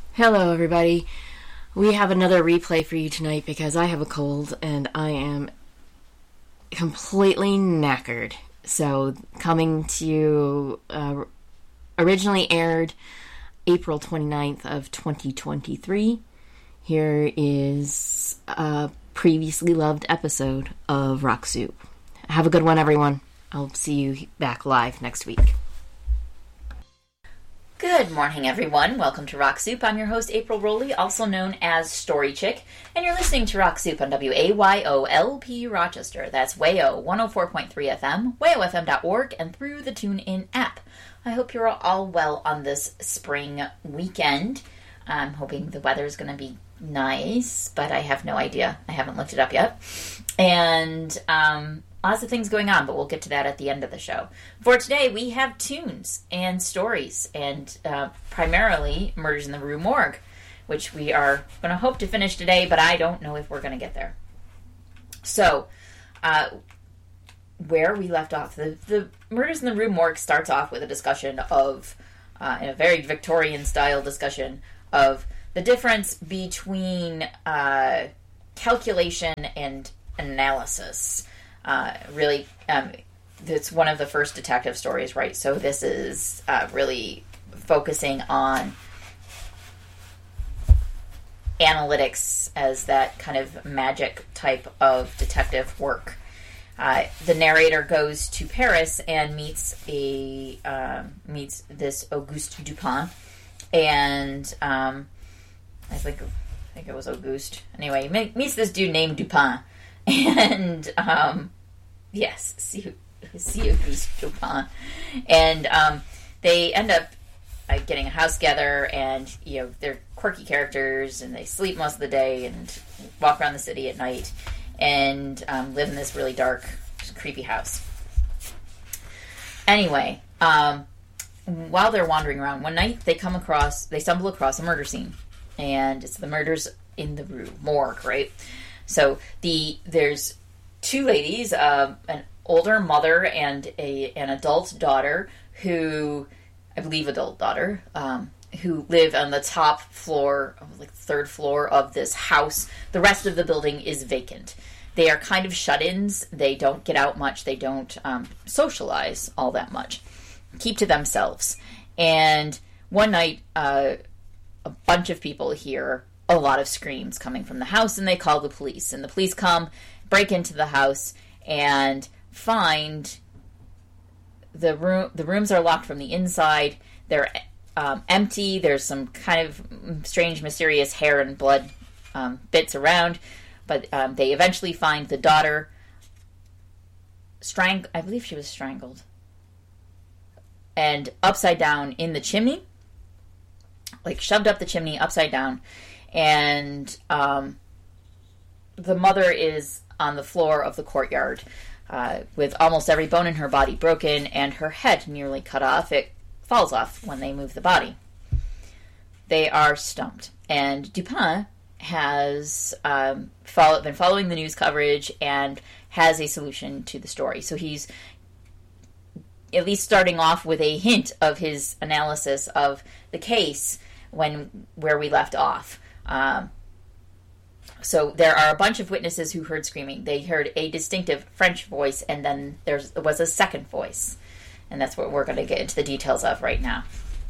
Hello, everybody. We have another replay for you tonight because I have a cold and I am completely knackered. So, coming to you, originally aired April 29th of 2023. Here is a previously loved episode of Rock Soup. Have a good one, everyone. I'll see you back live next week. Good morning, everyone. Welcome to Rock Soup. I'm your host, April Rowley, also known as Story Chick, and you're listening to Rock Soup on WAYOLP Rochester. That's WAYO 104.3 FM, wayofm.org, and through the TuneIn app. I hope you're all well on this spring weekend. I'm hoping the weather is going to be nice, but I have no idea. I haven't looked it up yet. And lots of things going on, but we'll get to that at the end of the show. For today, we have tunes and stories, and primarily Murders in the Rue Morgue, which we are going to hope to finish today, but I don't know if we're going to get there. So, where we left off, the Murders in the Rue Morgue starts off with a discussion of, in a very Victorian-style discussion, of the difference between calculation and analysis. It's one of the first detective stories, right? So this is really focusing on analytics as that kind of magic type of detective work. The narrator goes to Paris and meets this Auguste Dupin, and I think it was Auguste. Anyway, he meets this dude named Dupin. And, yes, see Auguste Dupin. And, they end up getting a house together, and, they're quirky characters, and they sleep most of the day, and walk around the city at night, and, live in this really dark, creepy house. Anyway, while they're wandering around, one night, they stumble across a murder scene. And it's the murders in the Rue Morgue, right? So there's two ladies, an older mother and an adult daughter who live on the top floor, like third floor of this house. The rest of the building is vacant. They are kind of shut-ins. They don't get out much. They don't socialize all that much. Keep to themselves. And one night, a bunch of people hear a lot of screams coming from the house, and they call the police. And the police come, break into the house, and find the rooms are locked from the inside. They're empty. There's some kind of strange, mysterious hair and blood bits around. But they eventually find the daughter I believe she was strangled. And upside down in the chimney. Like shoved up the chimney upside down, and the mother is on the floor of the courtyard with almost every bone in her body broken and her head nearly cut off. It falls off when they move the body. They are stumped, and Dupin has been following the news coverage and has a solution to the story. So he's at least starting off with a hint of his analysis of the case where we left off. So there are a bunch of witnesses who heard screaming. They heard a distinctive French voice, and then there was a second voice. And that's what we're going to get into the details of right now.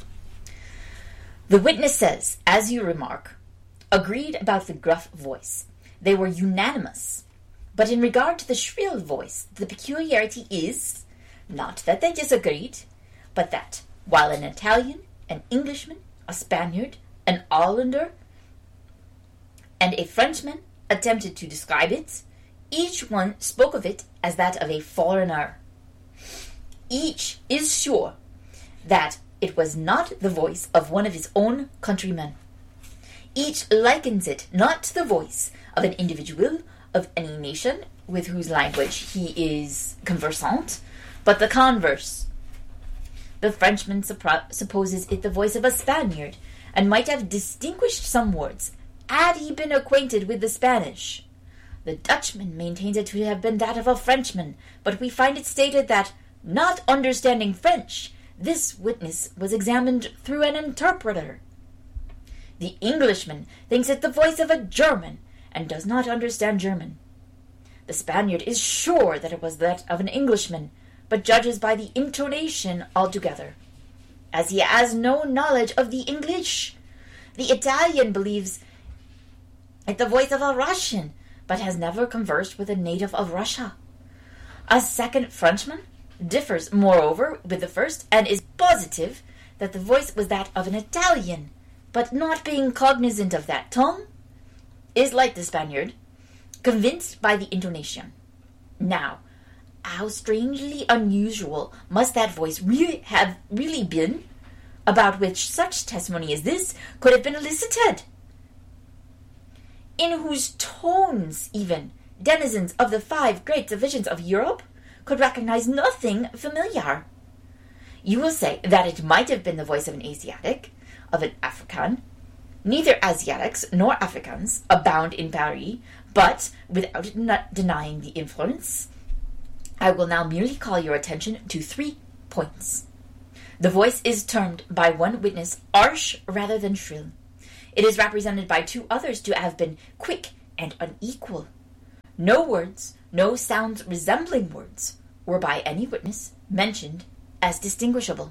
The witness says, as you remark, agreed about the gruff voice. They were unanimous. But in regard to the shrill voice, the peculiarity is not that they disagreed, but that, while an Italian, an Englishman, a Spaniard, an Hollander, and a Frenchman attempted to describe it, each one spoke of it as that of a foreigner. Each is sure that it was not the voice of one of his own countrymen. Each likens it not to the voice of an individual of any nation with whose language he is conversant, but the converse. The Frenchman supposes it the voice of a Spaniard, and might have distinguished some words, had he been acquainted with the Spanish. The Dutchman maintains it to have been that of a Frenchman, but we find it stated that, not understanding French, this witness was examined through an interpreter. The Englishman thinks it the voice of a German, and does not understand German. The Spaniard is sure that it was that of an Englishman, but judges by the intonation altogether, as he has no knowledge of the English. The Italian believes it the voice of a Russian, but has never conversed with a native of Russia. A second Frenchman differs, moreover, with the first, and is positive that the voice was that of an Italian, but not being cognizant of that tongue, is like the Spaniard, convinced by the intonation. Now, how strangely unusual must that voice have really been, about which such testimony as this could have been elicited, in whose tones even denizens of the 5 great divisions of Europe could recognize nothing familiar. You will say that it might have been the voice of an Asiatic, of an African. Neither Asiatics nor Africans abound in Paris, but without denying the influence, I will now merely call your attention to 3 points. The voice is termed by one witness harsh rather than shrill. It is represented by 2 others to have been quick and unequal. No words, no sounds resembling words, were by any witness mentioned as distinguishable.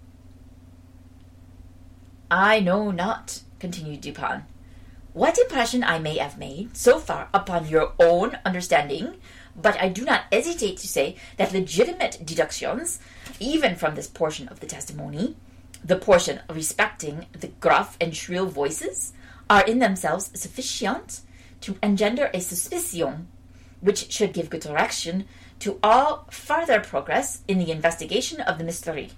I know not, continued Dupin, what impression I may have made so far upon your own understanding, but I do not hesitate to say that legitimate deductions, even from this portion of the testimony, the portion respecting the gruff and shrill voices, are in themselves sufficient to engender a suspicion which should give good direction to all further progress in the investigation of the mystery.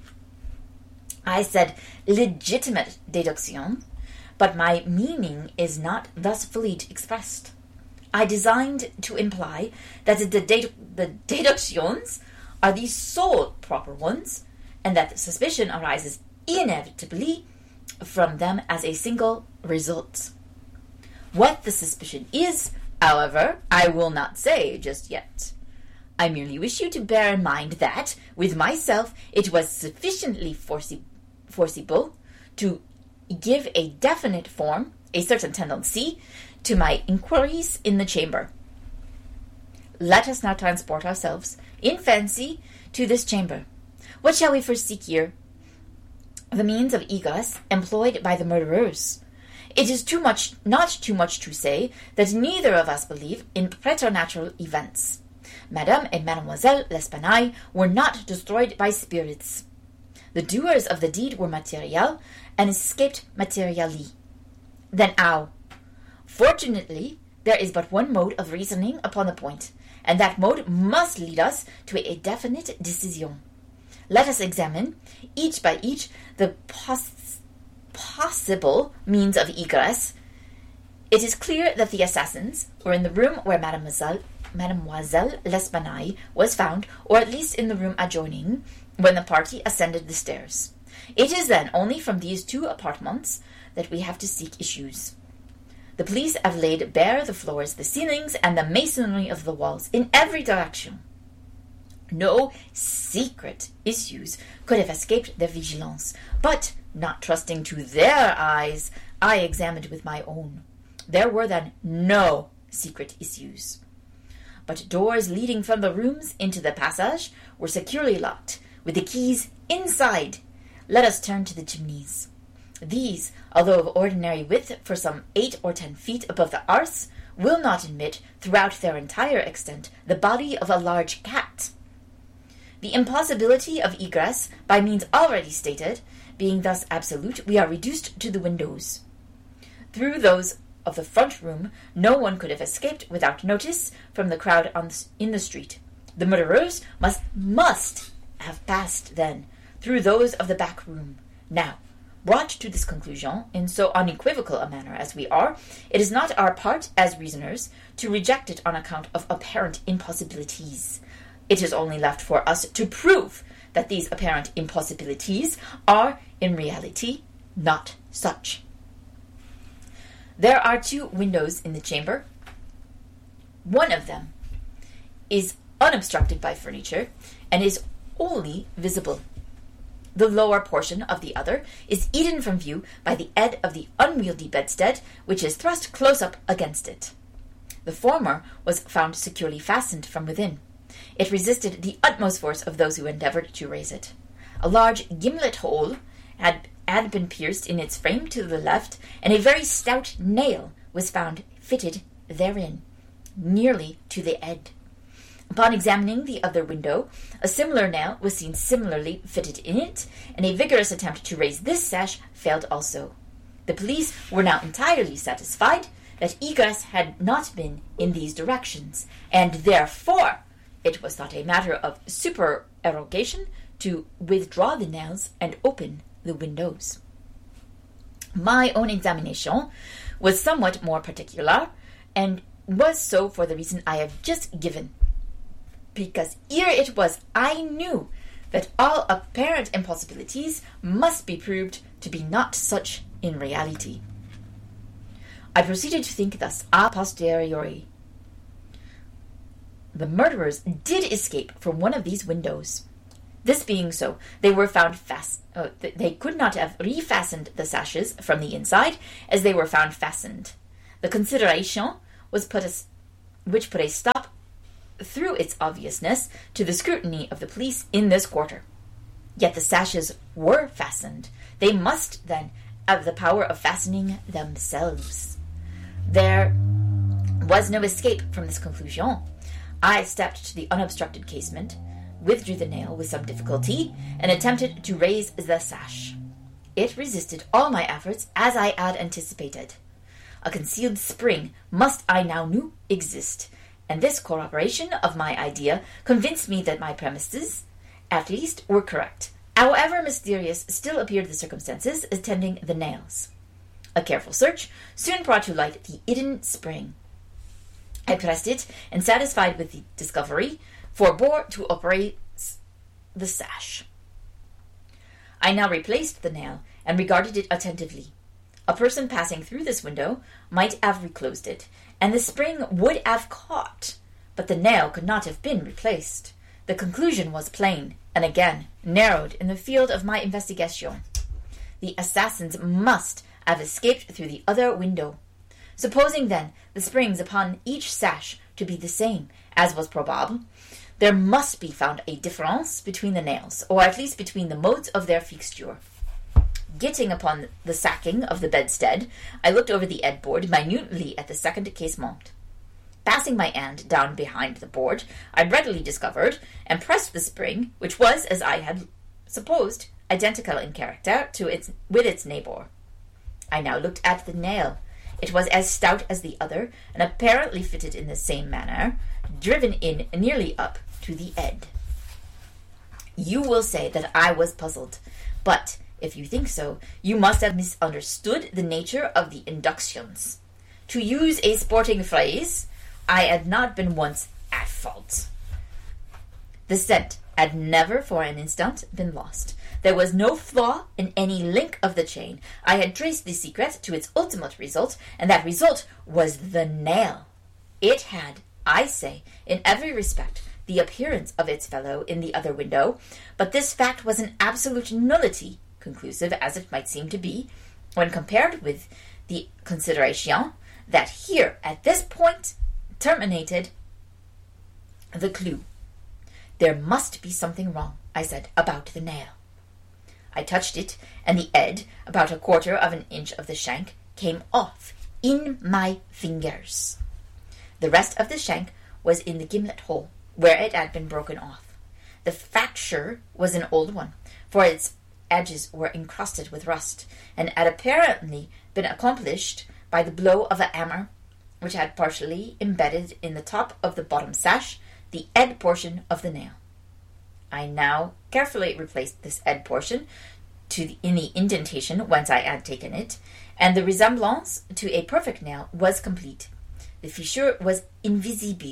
I said legitimate deduction, but my meaning is not thus fully expressed. I designed to imply that the deductions are the sole proper ones, and that the suspicion arises inevitably from them as a single result. What the suspicion is, however, I will not say just yet. I merely wish you to bear in mind that, with myself, it was sufficiently forcible to give a definite form, a certain tendency, to my inquiries in the chamber. Let us now transport ourselves, in fancy, to this chamber. What shall we first seek here? The means of egress employed by the murderers. It is not too much to say that neither of us believe in preternatural events. Madame and Mademoiselle L'Espanaye were not destroyed by spirits. The doers of the deed were material, and escaped materially. Then how? Fortunately, there is but one mode of reasoning upon the point, and that mode must lead us to a definite decision. Let us examine, each by each, the possible means of egress. It is clear that the assassins were in the room where Mademoiselle L'Espanaye was found, or at least in the room adjoining, when the party ascended the stairs. It is then only from these 2 apartments that we have to seek issues. The police have laid bare the floors, the ceilings, and the masonry of the walls in every direction. No secret issues could have escaped their vigilance, but, not trusting to their eyes, I examined with my own. There were then no secret issues. But doors leading from the rooms into the passage were securely locked, with the keys inside. Let us turn to the chimneys. These, although of ordinary width for some 8 or 10 feet above the arse, will not admit, throughout their entire extent, the body of a large cat. The impossibility of egress, by means already stated, being thus absolute, we are reduced to the windows. Through those of the front room, no one could have escaped without notice from the crowd in the street. The murderers must have passed, then, through those of the back room. Now, brought to this conclusion in so unequivocal a manner as we are, it is not our part as reasoners to reject it on account of apparent impossibilities. It is only left for us to prove that these apparent impossibilities are, in reality, not such. There are 2 windows in the chamber. One of them is unobstructed by furniture and is wholly visible. The lower portion of the other is hidden from view by the edge of the unwieldy bedstead, which is thrust close up against it. The former was found securely fastened from within. It resisted the utmost force of those who endeavored to raise it. A large gimlet hole had been pierced in its frame to the left, and a very stout nail was found fitted therein, nearly to the edge. Upon examining the other window, a similar nail was seen similarly fitted in it, and a vigorous attempt to raise this sash failed also. The police were now entirely satisfied that egress had not been in these directions, and therefore it was thought a matter of supererogation to withdraw the nails and open the windows. My own examination was somewhat more particular, and was so for the reason I have just given. Because ere it was I knew that all apparent impossibilities must be proved to be not such in reality. I proceeded to think thus a posteriori. The murderers did escape from one of these windows. This being so, they were found they could not have refastened the sashes from the inside, as they were found fastened. The consideration was which put a stop, through its obviousness, to the scrutiny of the police in this quarter. Yet the sashes were fastened. They must, then, have the power of fastening themselves. There was no escape from this conclusion. I stepped to the unobstructed casement, withdrew the nail with some difficulty, and attempted to raise the sash. It resisted all my efforts, as I had anticipated. A concealed spring must, I now knew, exist, and this corroboration of my idea convinced me that my premises, at least, were correct, however mysterious still appeared the circumstances attending the nails. A careful search soon brought to light the hidden spring. I pressed it, and satisfied with the discovery, forbore to operate the sash. I now replaced the nail, and regarded it attentively. A person passing through this window might have reclosed it, and the spring would have caught, but the nail could not have been replaced. The conclusion was plain, and again narrowed in the field of my investigation. The assassins must have escaped through the other window. Supposing, then, the springs upon each sash to be the same, as was probable, there must be found a difference between the nails, or at least between the modes of their fixture. Getting upon the sacking of the bedstead, I looked over the headboard minutely at the second casement. Passing my hand down behind the board, I readily discovered and pressed the spring, which was, as I had supposed, identical in character with its neighbour. I now looked at the nail. It was as stout as the other, and apparently fitted in the same manner, driven in nearly up to the head. You will say that I was puzzled, but if you think so, you must have misunderstood the nature of the inductions. To use a sporting phrase, I had not been once at fault. The scent had never for an instant been lost. There was no flaw in any link of the chain. I had traced the secret to its ultimate result, and that result was the nail. It had, I say, in every respect, the appearance of its fellow in the other window, but this fact was an absolute nullity, conclusive as it might seem to be, when compared with the consideration that here, at this point, terminated the clue. There must be something wrong, I said, about the nail. I touched it, and the edge, about 1/4 of an inch of the shank, came off in my fingers. The rest of the shank was in the gimlet hole, where it had been broken off. The fracture was an old one, for its edges were encrusted with rust, and had apparently been accomplished by the blow of a hammer, which had partially embedded in the top of the bottom sash the head portion of the nail. I now carefully replaced this head portion in the indentation whence I had taken it, and the resemblance to a perfect nail was complete. The fissure was invisible.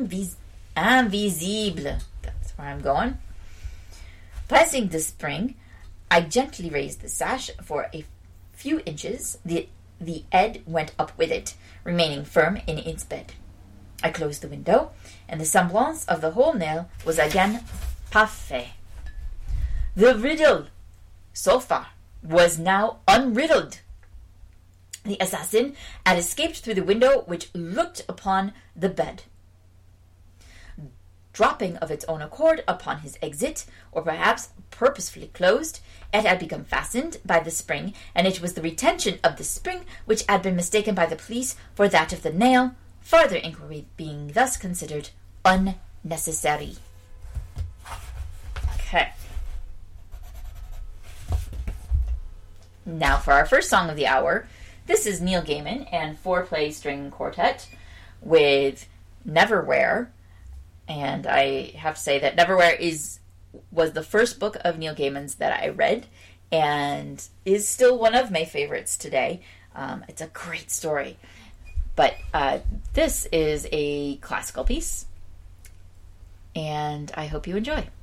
That's where I'm going. Pressing the spring, I gently raised the sash for a few inches. The head went up with it, remaining firm in its bed. I closed the window, and the semblance of the whole nail was again parfait. The riddle so far, was now unriddled. The assassin had escaped through the window which looked upon the bed. Dropping of its own accord upon his exit, or perhaps purposefully closed, it had become fastened by the spring, and it was the retention of the spring which had been mistaken by the police for that of the nail, further inquiry being thus considered unnecessary. Okay. Now for our first song of the hour. This is Neil Gaiman and 4-Play String Quartet with Neverwhere. And I have to say that Neverwhere was the first book of Neil Gaiman's that I read and is still one of my favorites today. It's a great story. But this is a classical piece, and I hope you enjoy.